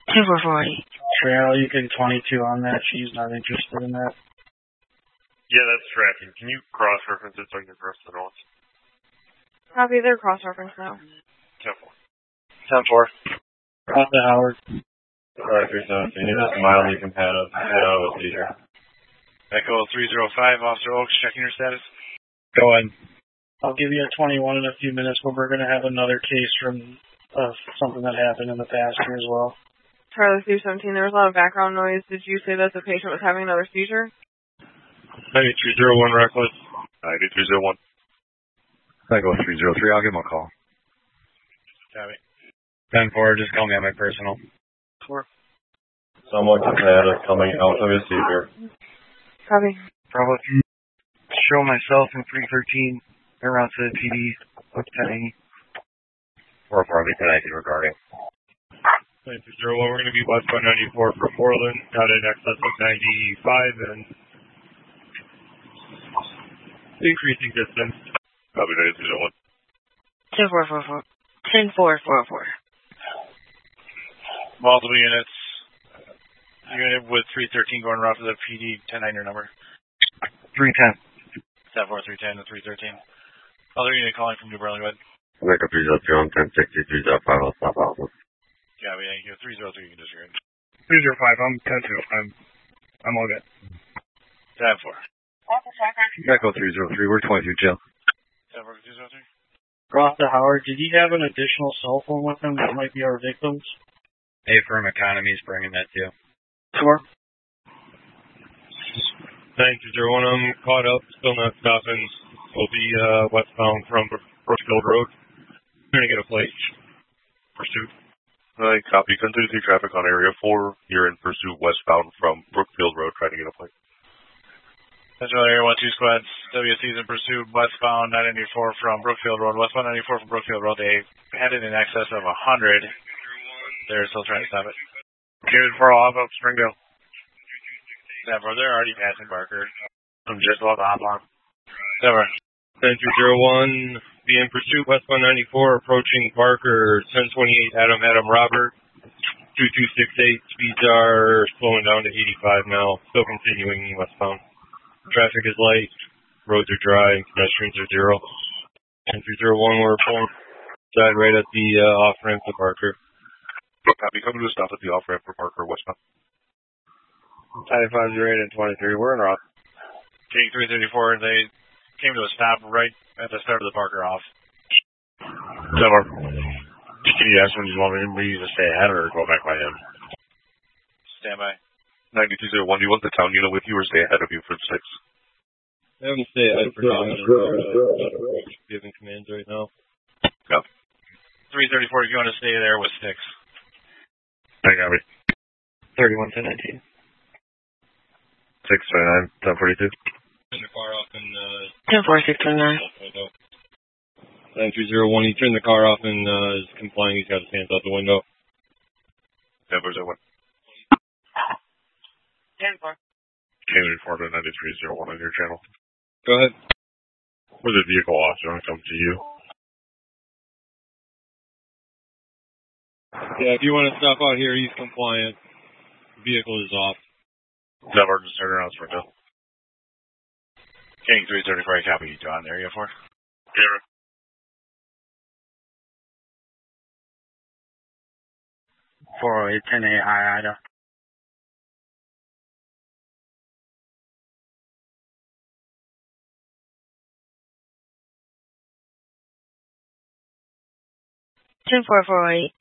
2-4-4-8. Trail, you can 22 on that. She's not interested in that. Yeah, that's tracking. Can you cross-reference it so I can get the rest of the notes? Copy, they're cross-reference now. 10-4. 10-4. On to Howard. Alright, 317. He's just mildly competitive. Head out of a seizure. Echo 305, Officer Oaks, checking your status. Go ahead. I'll give you a 21 in a few minutes, but we're going to have another case from something that happened in the past here as well. Charlie 317, there was a lot of background noise. Did you say that the patient was having another seizure? 9301 reckless. 9301. Echo 303. I'll give him a call. Copy. 10-4. Just call me on my personal. 4. Someone competitive coming out of a seizure. Copy. Bravo 3. Show myself in 313 around to the PD. What's 1080? 4-4. Me regarding. 9301. We're going to be westbound 94 from Moreland. Got in excess of 95 and increasing distance. Copy 9301. 10-4-4-4. 10-4-4-4. Multiple units. Unit with 313 going around to the PD, 10-9 your number. 310. 7-4-310 to 313. Other unit calling from New Berlin, go ahead. Echo 302 1060 305. Stop Alpha. Copy, thank you. 303, you can disregard. 305. I'm 10-2. I'm all good. 10-4. Echo 303. We're 22 jail. 7-4-203. Cross to Howard. Did he have an additional cell phone with him that might be our victims? A-Firm Economy is bringing that to you. Sure. 9301. I'm caught up. Still not stopping. We'll be westbound from Brookfield Road. Trying to get a plate. Pursuit. Copy. Continue to see traffic on Area 4. You're in pursuit westbound from Brookfield Road. Trying to get a plate. Central Area 1-2 squads. WC's in pursuit westbound 994 from Brookfield Road. Westbound 94 from Brookfield Road. They headed in excess of 100. They're still trying to stop it. Unit 4 off up Springdale. 10-4. They're already passing Barker. I'm just about to hop on. 10-4. 9301. Be in pursuit westbound 94 approaching Barker. 1028 Adam Robert. 2268. Speeds are slowing down to 85 now. Still continuing westbound. Traffic is light. Roads are dry. Pedestrians are 0. 9301. We're pulling side right at the off-ramp to Barker. Copy. Coming to a stop at the off-ramp for Barker westbound. 9508 and 23. We're in route. King 334. They came to a stop right at the start of the Barker off. 10-4. Can you ask when you want me to stay ahead or go back by him? Stand by. 9201. Do you want the town unit with you or stay ahead of you for 6? Have them stay ahead for now. Giving commands right now. Yep. 334. If you want to stay there with 6. I got me. 31 to 19. 629 1042. Turn the car off and 10-4-6-29. 9301. He turned the car off and is complying. He's got his hands out the window. 10-4-01. 10-4. Canyon informed at 9301 on your channel. Go ahead. With the vehicle officer, I'll come to you. Yeah, if you want to stop out here, he's compliant. The vehicle is off. Never just turn around, Springdale. King 334. Copy. You on Area 4? Yeah. 408 10A Ida. Ten 4-4-8.